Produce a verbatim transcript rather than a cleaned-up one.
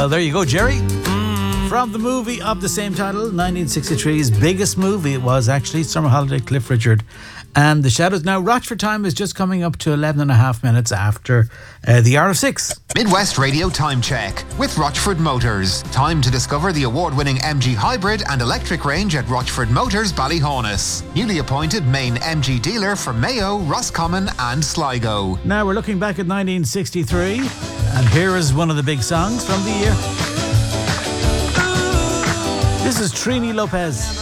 Well, there you go, Jerry. From the movie of the same title, nineteen sixty-three's biggest movie, it was actually Summer Holiday, Cliff Richard and the Shadows. Now, Rochford time is just coming up to eleven and a half minutes after uh, the hour of six. Midwest Radio Time Check with Rochford Motors. Time to discover the award-winning M G Hybrid and electric range at Rochford Motors, Ballyhonus. Newly appointed main M G dealer for Mayo, Roscommon and Sligo. Now we're looking back at nineteen sixty-three, and here is one of the big songs from the year. This is Trini Lopez.